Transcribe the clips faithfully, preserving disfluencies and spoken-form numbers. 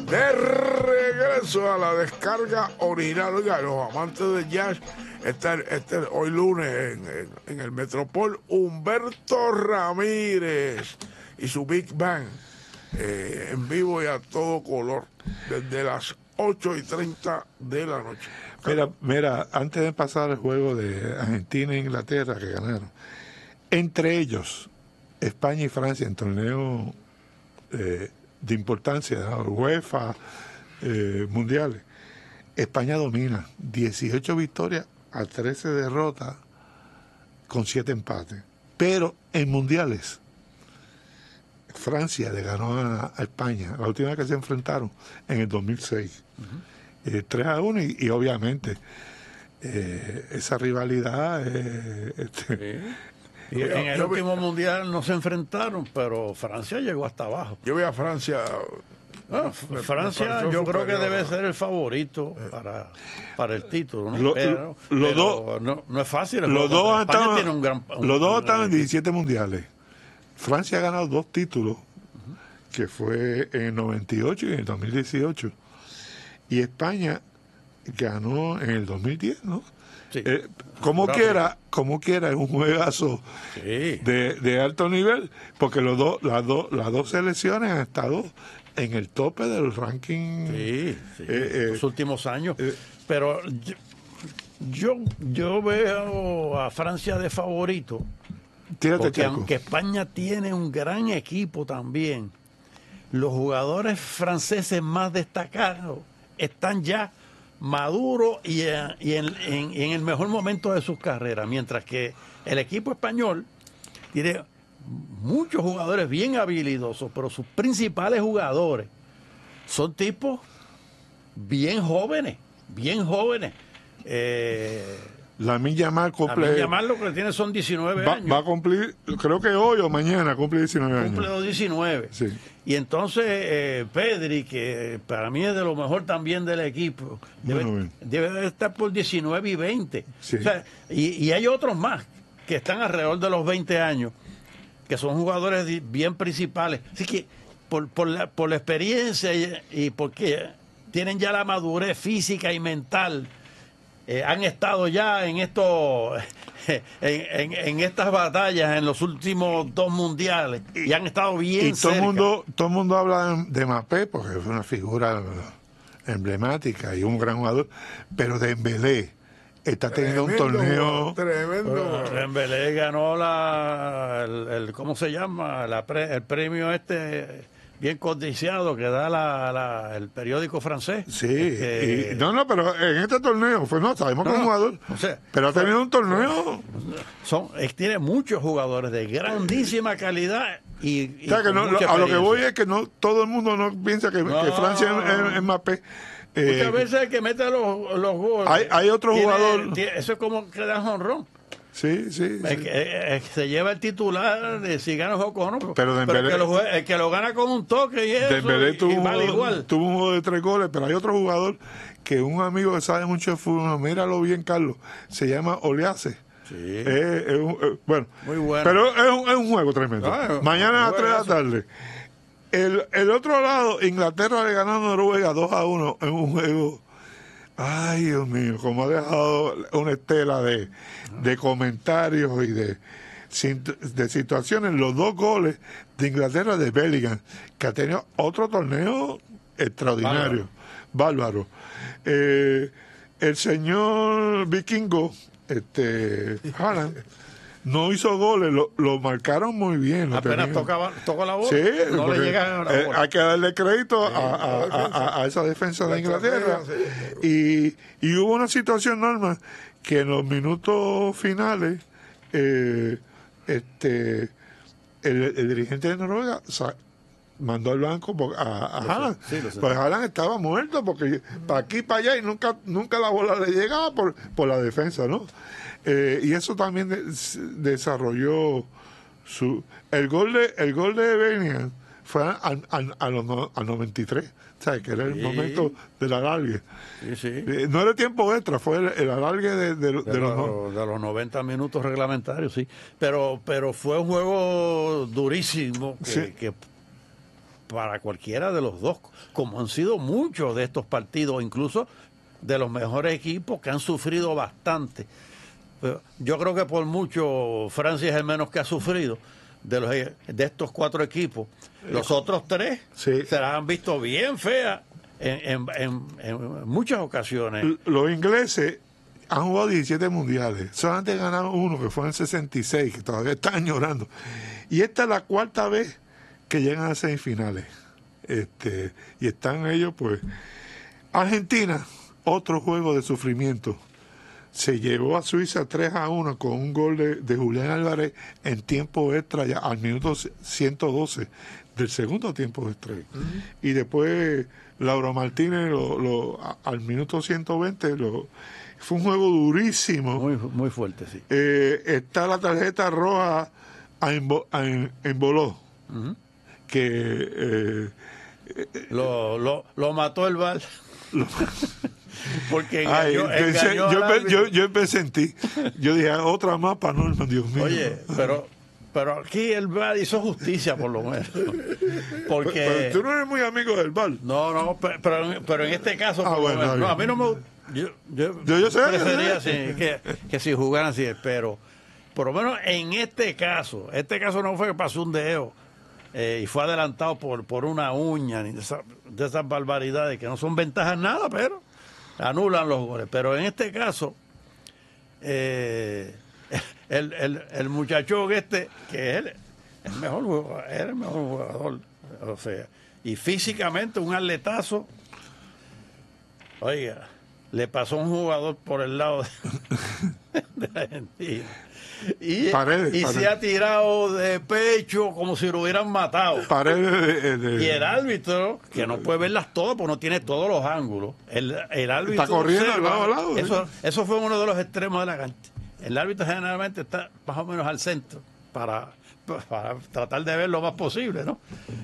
De regreso a la descarga original. Oiga, los amantes de jazz, este, este, hoy lunes en, en, en el Metropol, Humberto Ramírez y su Big Band, eh, en vivo y a todo color, desde las ocho y treinta de la noche. Mira, mira, antes de pasar al juego de Argentina e Inglaterra que ganaron, entre ellos, España y Francia en torneo eh, de importancia, ¿no? UEFA, eh, mundiales, España domina, dieciocho victorias a trece derrotas con siete empates. Pero en mundiales, Francia le ganó a, a España, la última vez que se enfrentaron, en el dos mil seis. Uh-huh. eh, tres a uno y, y obviamente eh, esa rivalidad... Eh, este, sí. Y en el último mundial no se enfrentaron, pero Francia llegó hasta abajo. Yo vi a Francia... Ah, me, Francia me yo creo que debe ser el favorito eh. para, para el título, ¿no? Lo, pero, lo pero dos, no, no es fácil. Los dos están, tiene un gran, un, los dos están en diecisiete mundiales. Francia ha ganado dos títulos, uh-huh. que fue en el noventa y ocho y en el dos mil dieciocho. Y España ganó en el dos mil diez, ¿no? Sí. Eh, como quiera, como quiera, es un juegazo sí. de, de alto nivel, porque los dos, las dos, las dos selecciones han estado en el tope del ranking. Sí, sí. Eh, los eh, últimos años. Eh, Pero yo, yo, yo veo a Francia de favorito. Porque chaco. Aunque España tiene un gran equipo también, los jugadores franceses más destacados están ya maduros y, y en, en, en el mejor momento de sus carreras, mientras que el equipo español tiene muchos jugadores bien habilidosos, pero sus principales jugadores son tipos bien jóvenes, bien jóvenes. Eh, Lamine Yamal cumple. Lamine Yamal lo que tiene son diecinueve va, años. Va a cumplir, creo que hoy o mañana cumple diecinueve años. Cumple los diecinueve. Sí. Y entonces eh, Pedri, que para mí es de lo mejor también del equipo, debe, bueno, debe estar por diecinueve y veinte. Sí. O sea, y, y hay otros más que están alrededor de los veinte años, que son jugadores bien principales. Así que por, por, la, por la experiencia y, y porque tienen ya la madurez física y mental, eh, han estado ya en esto, en, en, en estas batallas en los últimos dos mundiales y, y han estado bien y todo cerca. Mundo, todo el mundo habla de Mbappé porque es una figura emblemática y un gran jugador, pero Dembélé está teniendo tremendo, un torneo tremendo. Uh, Dembélé ganó la el, el ¿cómo se llama? La pre, el premio este bien codiciado que da la, la el periódico francés. Sí. Este, y, no, no, pero en este torneo fue no, sabemos no, que es un jugador. O sea, pero ha tenido un torneo. Son tiene muchos jugadores de grandísima calidad y, y o sea, que no, a lo que voy es que no todo el mundo no piensa que, no, que Francia es, es Mbappé. Eh, Muchas veces el que mete los, los goles. Hay, hay otro tiene, jugador. Tiene, eso es como que da jonrón. Sí, sí. El, sí. Que, el, se lleva el titular de si gana o no. Pero, pero, pero el, que lo, el que lo gana con un toque y eso. Dembélé tuvo, y vale igual. tuvo un juego de tres goles, pero hay otro jugador que un amigo que sabe mucho de fútbol, míralo bien, Carlos, se llama Oleace. Sí. Eh, es un, eh, bueno, muy bueno. Pero es un, es un juego tremendo. Ah, Mañana a las tres de la tarde. El, el otro lado, Inglaterra le ganó a Noruega dos a uno en un juego. Ay, Dios mío, como ha dejado una estela de, de comentarios y de, de situaciones. Los dos goles de Inglaterra de Bellingham, que ha tenido otro torneo extraordinario, bárbaro. bárbaro. Eh, el señor vikingo, este, Haaland, no hizo goles, lo, lo marcaron muy bien. Apenas tocaba, tocó la bola, sí, no le llega a la eh, bola. Hay que darle crédito sí, a, a, a, a esa defensa de Inglaterra. Y, y hubo una situación, Norma, que en los minutos finales, eh, este el, el dirigente de Noruega sa- mandó al banco a, a Haaland. Sí, pues Haaland estaba muerto porque para aquí para allá y nunca nunca la bola le llegaba por, por la defensa, ¿no? Eh, y eso también de, desarrolló su el gol de el gol de Bellingham fue al, al, a los no, al noventa y tres, ¿sabes? Que era el sí. momento del alargue. Sí, sí. Eh, no era tiempo extra, fue el, el alargue de, de, de, de, los, los, de los noventa minutos reglamentarios, sí. Pero pero fue un juego durísimo que, sí. que para cualquiera de los dos, como han sido muchos de estos partidos, incluso de los mejores equipos que han sufrido bastante. Yo creo que por mucho Francia es el menos que ha sufrido de los de estos cuatro equipos. Los otros tres sí. se las han visto bien feas en, en, en, en muchas ocasiones. Los ingleses han jugado diecisiete mundiales, solamente ganaron uno que fue en el sesenta y seis, que todavía están llorando. Y esta es la cuarta vez que llegan a semifinales. Este, y están ellos, pues. Argentina, otro juego de sufrimiento. Se llevó a Suiza tres a uno con un gol de, de Julián Álvarez en tiempo extra, ya al minuto ciento doce del segundo tiempo extra. Uh-huh. Y después Lauro Martínez lo, lo, a, al minuto ciento veinte lo, fue un juego durísimo. Muy, muy fuerte, sí. Eh, está la tarjeta roja a, Embo, a en, Emboló, uh-huh. que eh, lo, lo, lo mató el V A R. Lo, porque Ay, engañó, pensé, engañó yo, yo, yo empecé en ti. Yo dije, otra más para Norman, Dios mío. Oye, pero, pero aquí el V A R hizo justicia, por lo menos. Porque pero, pero tú no eres muy amigo del V A R. No, no, pero, pero, pero en este caso, ah, bueno, menos, no, a mí no me yo, yo, yo, yo sé, prefería yo sé. Sí, que, que si jugaran así, pero por lo menos en este caso, este caso no fue que pasó un dedo eh, y fue adelantado por, por una uña, ni de, esa, de esas barbaridades que no son ventajas nada, pero anulan los goles. Pero en este caso, eh, el, el, el muchachón este, que es el, el mejor jugador, es el mejor jugador, o sea, y físicamente un atletazo, oiga, le pasó un jugador por el lado de, de Argentina. Y, Paredes, y Paredes. se ha tirado de pecho como si lo hubieran matado. Paredes de, de, y el árbitro, que no puede verlas todas porque no tiene todos los ángulos, el, el árbitro está corriendo observa, lado a lado. Eso, eso fue uno de los extremos de la cancha. El árbitro generalmente está más o menos al centro para, para tratar de ver lo más posible, ¿no?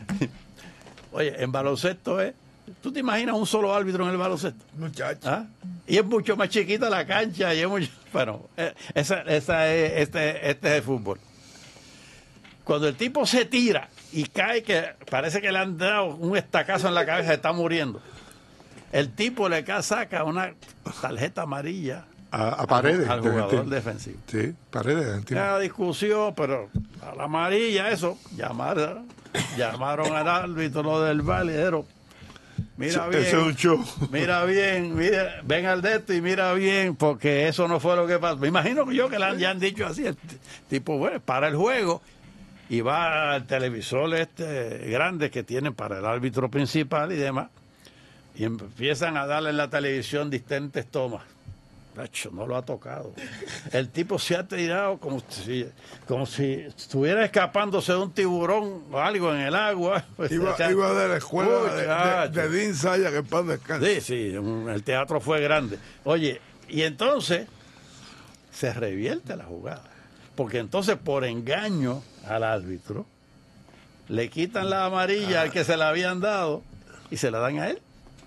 Oye, en baloncesto es... ¿Tú te imaginas un solo árbitro en el baloncesto? Muchacho. ¿Ah? Y es mucho más chiquita la cancha. Y es mucho... Bueno, esa, esa es, este, este es el fútbol. Cuando el tipo se tira y cae, que parece que le han dado un estacazo en la cabeza, está muriendo. El tipo le saca una tarjeta amarilla a, a Paredes, al jugador de defensivo. Sí, Paredes. Una discusión, pero a la amarilla, eso, llamaron, llamaron al árbitro del validero. Mira bien, eso es un show. Mira bien, mira, ven al de esto y mira bien, porque eso no fue lo que pasó. Me imagino yo que le han, ya han dicho así, el tipo, bueno, para el juego y va al televisor este grande que tienen para el árbitro principal y demás, y empiezan a darle en la televisión distintas tomas. Nacho, no lo ha tocado. El tipo se ha tirado como si, como si estuviera escapándose de un tiburón o algo en el agua. Iba, o sea, iba de la escuela de, de, de Dean Saya, que pan descanse. Sí, sí, el teatro fue grande. Oye, y entonces se revierte la jugada. Porque entonces, por engaño al árbitro, le quitan la amarilla ah. al que se la habían dado y se la dan a él.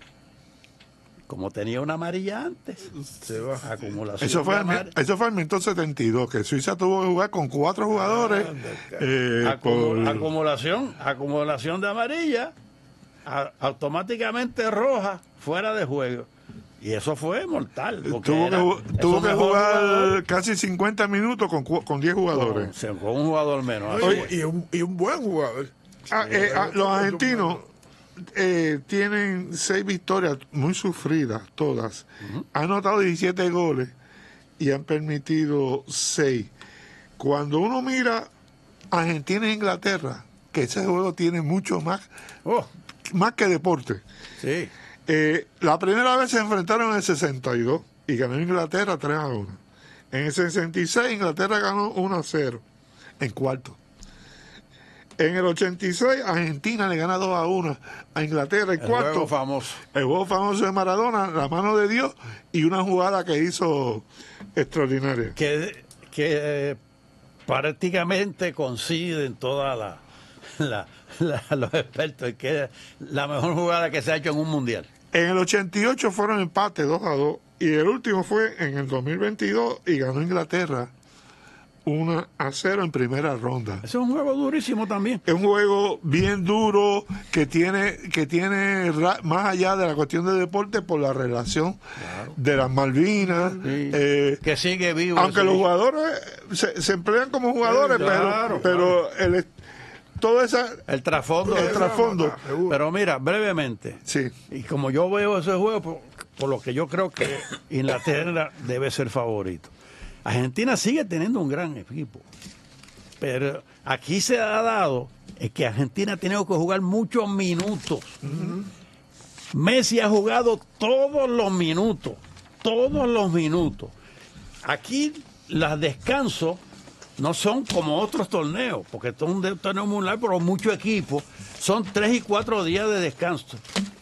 Como tenía una amarilla antes, se va a acumulación. Eso fue, en, eso fue en mil novecientos setenta y dos, que Suiza tuvo que jugar con cuatro jugadores. Ah, eh, Acumul, por... Acumulación, acumulación de amarilla, a, automáticamente roja, fuera de juego. Y eso fue mortal. Tuvo era, que, tuvo que jugar jugador, casi cincuenta minutos con, con diez jugadores. Con, con un jugador menos. Oye, y, un, y un buen jugador. Ah, eh, ah, los argentinos eh, tienen seis victorias muy sufridas, todas. Uh-huh. Han anotado diecisiete goles y han permitido seis. Cuando uno mira Argentina e Inglaterra, que ese juego tiene mucho más, oh. más que deporte. Sí. Eh, la primera vez se enfrentaron en el sesenta y dos y ganó Inglaterra tres a uno. En el sesenta y seis Inglaterra ganó uno a cero en cuarto. En el ochenta y seis Argentina le gana dos a uno a Inglaterra en el cuarto. Juego famoso. El juego famoso de Maradona, la mano de Dios y una jugada que hizo extraordinaria. Que, que eh, prácticamente coinciden todas la, la, la, los expertos que es la mejor jugada que se ha hecho en un mundial. En el ochenta y ocho fueron empates dos a dos y el último fue en el dos mil veintidós y ganó Inglaterra uno a cero en primera ronda. Ese es un juego durísimo también. Es un juego bien duro que tiene, que tiene más allá de la cuestión de deporte por la relación claro. de las Malvinas. Sí. Eh, que sigue vivo. Aunque los jugadores se, se emplean como jugadores, sí, claro, pero, claro. pero el todo esa el trasfondo el trasfondo pero mira brevemente sí y como yo veo ese juego por, por lo que yo creo que Inglaterra debe ser favorito. Argentina sigue teniendo un gran equipo, pero aquí se ha dado es que Argentina ha tenido que jugar muchos minutos. Uh-huh. Messi ha jugado todos los minutos todos los minutos. Aquí los descansos no son como otros torneos, porque esto es un torneo muy largo, pero muchos equipos son tres y cuatro días de descanso.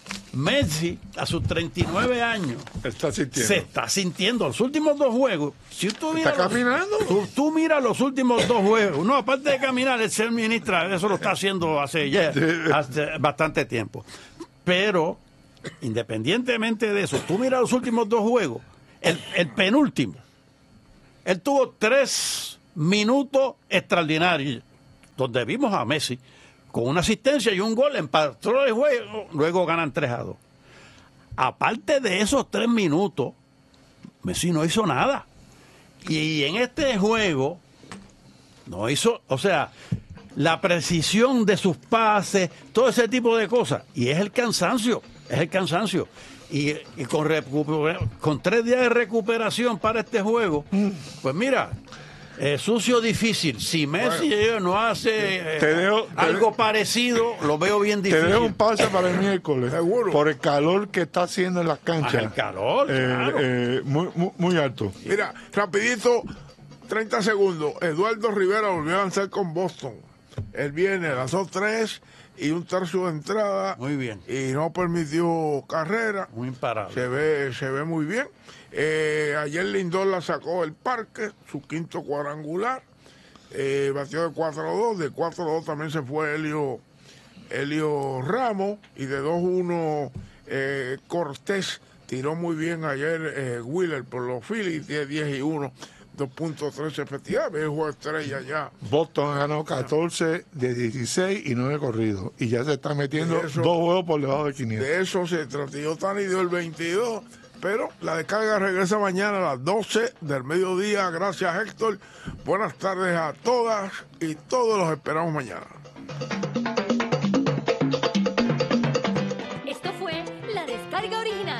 Messi, a sus treinta y nueve años, está sintiendo. se está sintiendo. Los últimos dos juegos, si tú miras ¿está caminando? Los, tú, tú miras los últimos dos juegos. No, aparte de caminar, el ser ministra, eso lo está haciendo hace, ya, hace bastante tiempo. Pero, independientemente de eso, tú miras los últimos dos juegos, el, el penúltimo, él tuvo tres minutos extraordinarios, donde vimos a Messi con una asistencia y un gol, empató el juego, luego ganan tres a dos. Aparte de esos tres minutos, Messi no hizo nada. Y en este juego, no hizo, o sea, la precisión de sus pases, todo ese tipo de cosas. Y es el cansancio, es el cansancio. Y, y con, con tres días de recuperación para este juego, pues mira, Eh, sucio difícil. Si Messi bueno, no hace eh, te dejo, algo te, parecido, lo veo bien difícil. Te dejo un pase para el miércoles. Seguro. Por el calor que está haciendo en las canchas. Ah, el calor, eh, claro. Eh, muy, muy, muy alto. Mira, rapidito, treinta segundos. Eduardo Rivera volvió a lanzar con Boston. Él viene, lanzó tres y un tercio de entrada. Muy bien. Y no permitió carrera. Muy imparable. Se ve, se ve muy bien. Eh, ayer Lindor la sacó del parque, su quinto cuadrangular, eh, batió de cuatro a dos, de cuatro a dos también se fue Helio, Helio Ramos, y de dos a uno eh, Cortés tiró muy bien ayer eh, Wheeler por los Phillies, diez y uno, dos punto tres efectividad, el juego estrella ya. Boston ganó catorce de dieciséis y nueve corridos, y ya se está metiendo eso, dos juegos por debajo de quinientos. De eso se trató, y Ohtani dio el veintidós. Pero la descarga regresa mañana a las doce del mediodía. Gracias, Héctor. Buenas tardes a todas y todos los esperamos mañana.